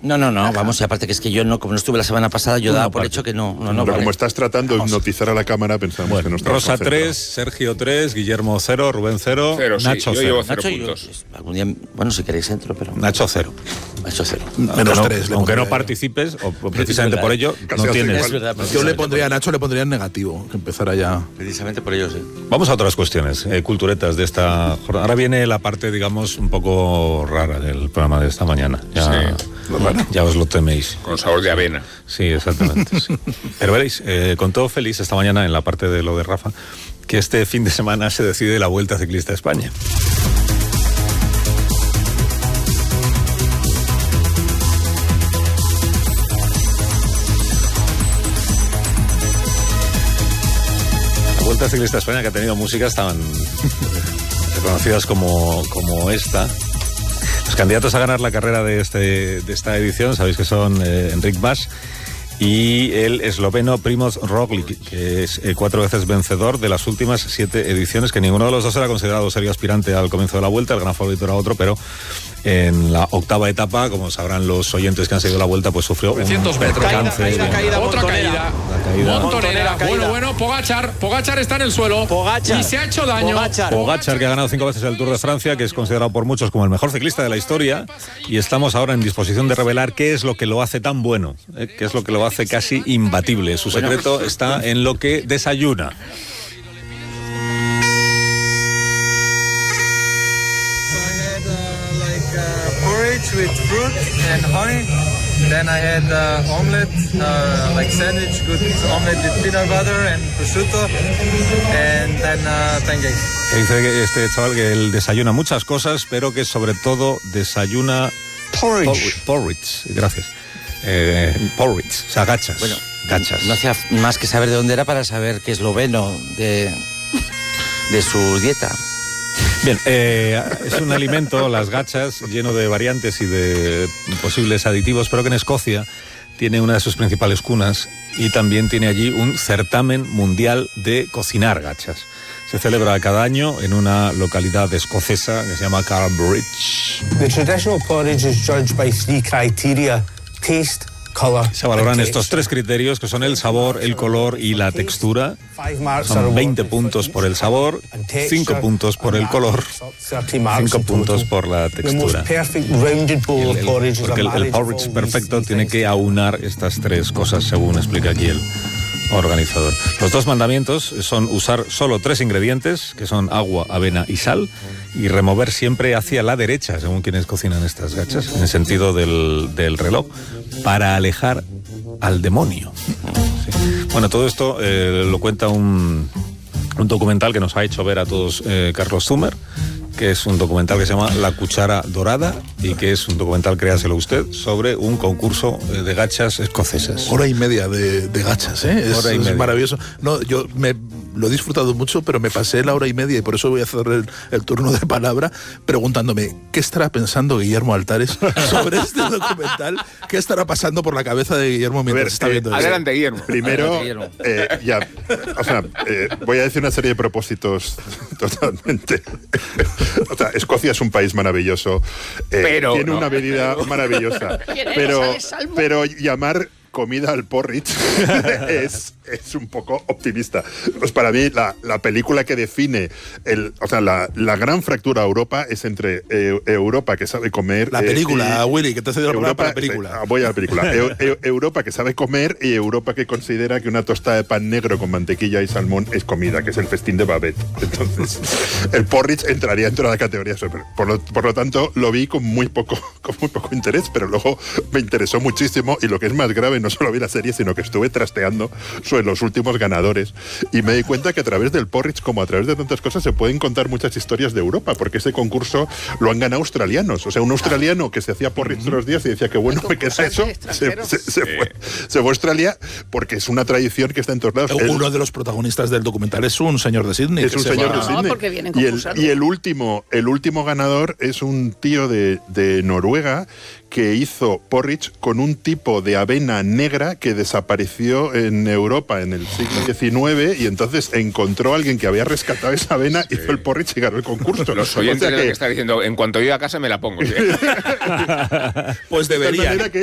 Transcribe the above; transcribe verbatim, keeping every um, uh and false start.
No, no, no, vamos, y aparte que es que yo no, como no estuve la semana pasada, yo daba por hecho que no. no, no Pero vale. como estás tratando de hipnotizar a la cámara, pensamos bueno, que no estamos Rosa tres, Sergio tres, Guillermo cero, Rubén cero, Cero, sí, Nacho yo cero. llevo cero Nacho, puntos. yo, algún día, bueno, si queréis entro, pero... Nacho cero. Nacho cero. Menos no, tres. le aunque no pondría. participes, o precisamente por ello, Casi no hace tienes. igual. Es verdad, Yo le precisamente pondría a por- Nacho, le pondría en negativo, que empezara ya. Precisamente por ello, sí. Vamos a otras cuestiones, eh, culturetas de esta jornada. Ahora viene la parte, digamos, un poco rara del programa de esta mañana. Ya, Sí. ya os lo teméis. Con sabor de avena. Sí, exactamente. Sí. Pero veréis, eh, contó Félix esta mañana en la parte de lo de Rafa que este fin de semana se decide la Vuelta Ciclista a España. La Vuelta Ciclista a España, que ha tenido músicas tan reconocidas como, como esta. Los candidatos a ganar la carrera de, este, de esta edición, sabéis que son eh, Enric Mas y el esloveno Primoz Roglic, que es eh, cuatro veces vencedor de las últimas siete ediciones, que ninguno de los dos era considerado serio aspirante al comienzo de la Vuelta. El gran favorito era otro, pero en la octava etapa, como sabrán los oyentes que han seguido la Vuelta, pues sufrió un percance. Caída, caída, Otra montonera. caída. La caída. Montonera. caída. Bueno, bueno, Pogačar. Pogačar está en el suelo. Pogačar. Y se ha hecho daño. Pogačar. Pogačar, que ha ganado cinco veces el Tour de Francia, que es considerado por muchos como el mejor ciclista de la historia, y estamos ahora en disposición de revelar qué es lo que lo hace tan bueno, ¿eh? Qué es lo que lo hace casi imbatible. Su secreto está en lo que desayuna. Porridge with fruit and honey. Then I had uh, omelette, uh, like sandwich, good omelette with peanut butter and prosciutto, and then uh, pancakes. Dice que este chaval que él desayuna muchas cosas, pero que sobre todo desayuna Porridge. por- porridge. Gracias. Eh, porridge, o sea, gachas. Bueno, gachas. no hacía más que saber de dónde era para saber que es esloveno de, de su dieta. Bien, eh, es un alimento, las gachas, lleno de variantes y de posibles aditivos, pero que en Escocia tiene una de sus principales cunas y también tiene allí un certamen mundial de cocinar gachas. Se celebra cada año en una localidad escocesa que se llama Carbridge. The traditional porridge is judged by three criteria: taste, color, Se valoran and estos texture. tres criterios, que son el sabor, el color y la textura. Son veinte puntos por el sabor, cinco puntos por el color, cinco puntos por la textura. El- el- porque el, el porridge perfecto tiene que aunar estas tres cosas, según explica aquí el organizador. Los dos mandamientos son usar solo tres ingredientes, que son agua, avena y sal, y remover siempre hacia la derecha, según quienes cocinan estas gachas, en el sentido del, del reloj, para alejar al demonio. Sí. Bueno, todo esto eh, lo cuenta un, un documental que nos ha hecho ver a todos eh, Carlos Zumer, que es un documental que se llama La Cuchara Dorada y que es un documental, créaselo usted, sobre un concurso eh, de gachas escocesas. Hora y media de, de gachas, ¿eh? Es, Hora y es media. maravilloso. No, yo me lo he disfrutado mucho, pero me pasé la hora y media y por eso voy a hacer el, el turno de palabra preguntándome ¿qué estará pensando Guillermo Altares sobre este documental? ¿Qué estará pasando por la cabeza de Guillermo mientras A ver, está eh, viendo esto? Adelante, Guillermo. Primero, Guillermo. eh, ya, o sea, eh, voy a decir una serie de propósitos totalmente. O sea, Escocia es un país maravilloso, eh, Pero, tiene no. una bebida maravillosa, pero, pero llamar comida al porridge es, es un poco optimista. Pues para mí la, la película que define el, o sea, la, la gran fractura a Europa es entre eh, Europa, que sabe comer. La eh, película, y- Willy, que te has cedido la palabra para la Europa- película. eh, Voy a la película. Eu- eu- Europa que sabe comer y Europa que considera que una tostada de pan negro con mantequilla y salmón es comida, que es el festín de Babette. Entonces, el porridge entraría dentro de la categoría super. Por lo, por lo tanto, lo vi con muy poco, con muy poco interés, pero luego me interesó muchísimo y lo que es más grave, no solo vi la serie, sino que estuve trasteando sobre los últimos ganadores y me di cuenta que a través del porridge, como a través de tantas cosas, se pueden contar muchas historias de Europa, porque ese concurso lo han ganado australianos. O sea, un australiano que se hacía porridge todos los días y decía que bueno me queda eso, se, se- se fue, se fue a Australia porque es una tradición que está en todos lados. El- Uno de los protagonistas del documental es un señor de Sydney. es que un se señor va- de Sydney. porque vienen y, el, concursando. y el último el último ganador es un tío de, de Noruega que hizo porridge con un tipo de avena negra que desapareció en Europa en el siglo diecinueve y entonces encontró a alguien que había rescatado esa avena, hizo el porridge y ganó el concurso. Los O oyentes sea de lo que- que está diciendo, en cuanto yo a casa me la pongo. Pues de tal debería. manera que